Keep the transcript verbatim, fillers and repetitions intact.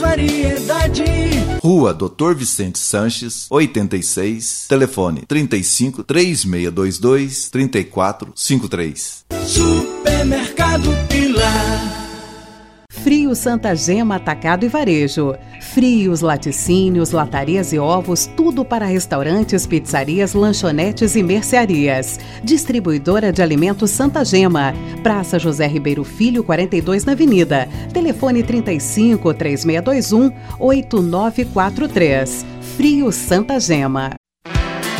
variedade. Rua Doutor Vicente Sanches, oitenta e seis, telefone trinta e cinco, três seis dois dois, trinta e quatro cinquenta e três. Supermercado Pilar. Frios Santa Gema Atacado e Varejo. Frios, laticínios, latarias e ovos, tudo para restaurantes, pizzarias, lanchonetes e mercearias. Distribuidora de alimentos Santa Gema. Praça José Ribeiro Filho, quarenta e dois na Avenida. Telefone trinta e cinco, três seis dois um, oito nove quatro três. Frios Santa Gema.